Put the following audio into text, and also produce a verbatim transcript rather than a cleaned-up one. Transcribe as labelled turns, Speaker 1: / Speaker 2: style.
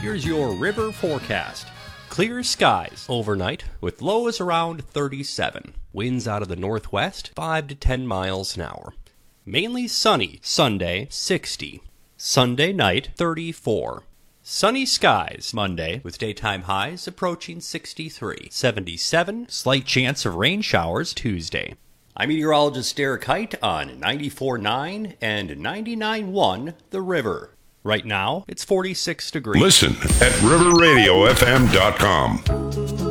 Speaker 1: Here's your river forecast. Clear skies overnight with lows around thirty-seven. Winds out of the northwest, five to ten miles an hour. Mainly sunny. Sunday, sixty. Sunday night, thirty-four. Sunny skies Monday with daytime highs approaching sixty-three. seventy-seven. Slight chance of rain showers Tuesday. I'm meteorologist Derek Height on ninety-four point nine and ninety-nine point one The River. Right now, it's forty-six degrees.
Speaker 2: Listen at river radio f m dot com.